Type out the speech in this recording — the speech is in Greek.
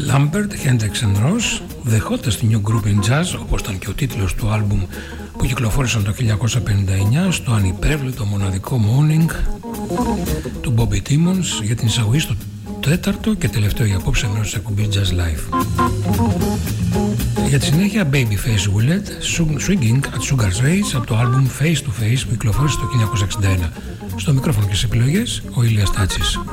Lambert, Hendrix and Ross, the hottest new group in jazz, όπως ήταν και ο τίτλος του άλμπουμ που κυκλοφόρησαν το 1959 στο ανυπέρβλητο μοναδικό Morning του Bobby Timmons για την εισαγωγή στο τέταρτο και τελευταίο για απόψε μέρος της εκπομπής Jazz Live. Για τη συνέχεια Babyface Willett, Swinging at Sugar's Rage από το άλμπουμ Face to Face που κυκλοφόρησε το 1961. Στο μικρόφωνο και στις επιλογές ο Ηλίας Τάτσης.